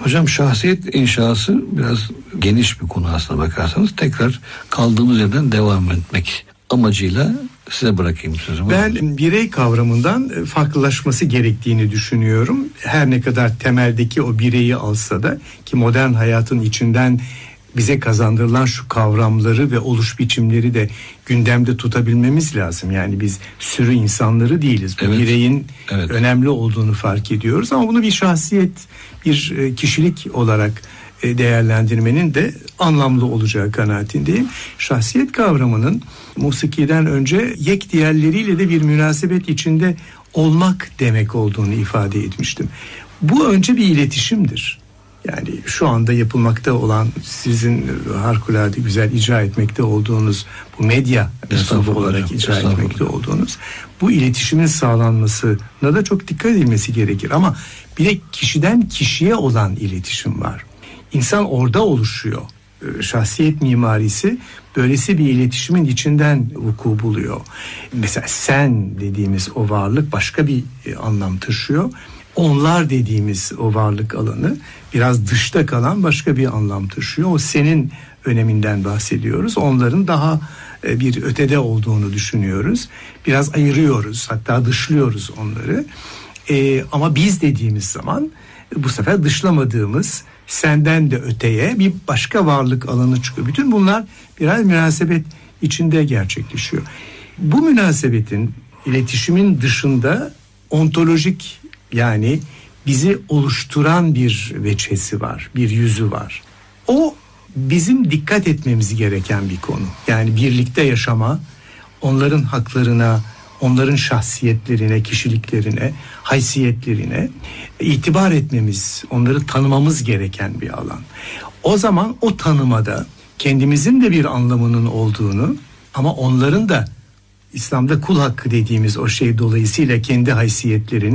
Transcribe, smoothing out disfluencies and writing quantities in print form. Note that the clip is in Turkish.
Hocam şahsiyet inşası biraz geniş bir konu aslına bakarsanız. Tekrar kaldığımız yerden devam etmek amacıyla size bırakayım sözümü. Ben birey kavramından farklılaşması gerektiğini düşünüyorum. Her ne kadar temeldeki o bireyi alsa da, ki modern hayatın içinden bize kazandırılan şu kavramları ve oluş biçimleri de gündemde tutabilmemiz lazım. Yani biz sürü insanları değiliz. Bu evet, bireyin evet, önemli olduğunu fark ediyoruz ama bunu bir şahsiyet, bir kişilik olarak değerlendirmenin de anlamlı olacağı kanaatindeyim. Şahsiyet kavramının musikiden önce yek diğerleriyle de bir münasebet içinde olmak demek olduğunu ifade etmiştim. Bu önce bir iletişimdir. Yani şu anda yapılmakta olan, sizin harikulade güzel icra etmekte olduğunuz bu medya mensubu olarak icra etmekte olduğunuz bu iletişimin sağlanmasına da çok dikkat edilmesi gerekir. Ama bir de kişiden kişiye olan iletişim var. İnsan orada oluşuyor. Şahsiyet mimarisi böylesi bir iletişimin içinden vuku buluyor. Mesela sen dediğimiz o varlık başka bir anlam taşıyor. Onlar dediğimiz o varlık alanı biraz dışta kalan başka bir anlam taşıyor. O senin öneminden bahsediyoruz. Onların daha bir ötede olduğunu düşünüyoruz. Biraz ayırıyoruz, hatta dışlıyoruz onları. Ama biz dediğimiz zaman bu sefer dışlamadığımız, senden de öteye bir başka varlık alanı çıkıyor. Bütün bunlar biraz münasebet içinde gerçekleşiyor. Bu münasebetin, iletişimin dışında ontolojik, yani bizi oluşturan bir veçhesi var, bir yüzü var. O bizim dikkat etmemiz gereken bir konu. Yani birlikte yaşama, onların haklarına, onların şahsiyetlerine, kişiliklerine, haysiyetlerine itibar etmemiz, onları tanımamız gereken bir alan. O zaman o tanımada kendimizin de bir anlamının olduğunu ama onların da İslam'da kul hakkı dediğimiz o şey dolayısıyla kendi haysiyetlerini